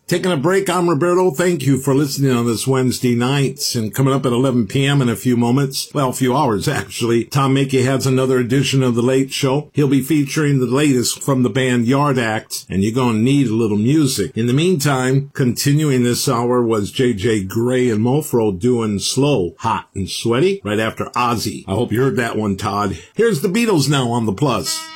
Taking a break, I'm Roberto. Thank you for listening on this Wednesday night. And coming up at 11 p.m. in a few moments, well, a few hours actually, Tom Mackey has another edition of The Late Show. He'll be featuring the latest from the band Yard Act, and you're going to need a little music. In the meantime, continuing this hour was J.J. Grey and Mofro doing Slow, Hot, and Sweaty right after Ozzy. I hope you heard that one, Todd. Here's the Beatles now on the Plus.